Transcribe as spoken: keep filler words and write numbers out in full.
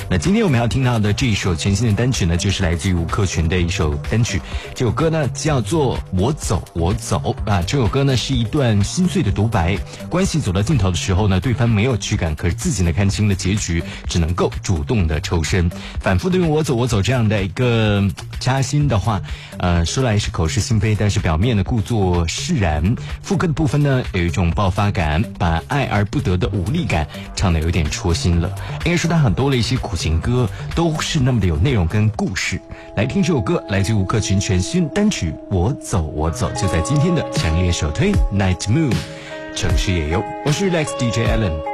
那今天我们要听到的这一首全新的单曲呢，就是来自于吴克群的一首单曲。这首歌呢叫做《我走我走》啊，这首歌呢是一段心碎的独白。关系走到尽头的时候呢，对方没有驱赶，可是自己呢看清了结局，只能够主动的抽身。反复的用我走我走这样的一个扎心的话，呃，说来是口是心非，但是表面的故作释然。副歌的部分呢有一种爆发感，把爱而不得的无力感唱得有点戳心了。应该说他很多的一些苦情歌都是那么的有内容跟故事。来听这首歌，来自吴克群全新单曲《我走我走》，就在今天的强烈首推 Night Moon 城市夜游。我是 Relax D J Allen。